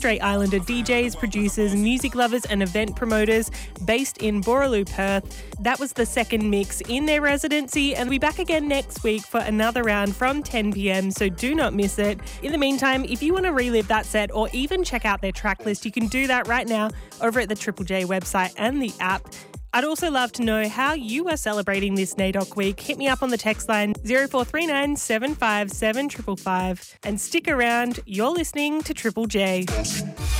Strait Islander DJs, producers, music lovers and event promoters based in Boorloo, Perth. That was the second mix in their residency, and we'll be back again next week for another round from 10 p.m, so do not miss it. In the meantime, if you want to relive that set or even check out their track list, you can do that right now over at the Triple J website and the app. I'd also love to know how you are celebrating this NAIDOC week. Hit me up on the text line 0439 757 555 and stick around. You're listening to Triple J.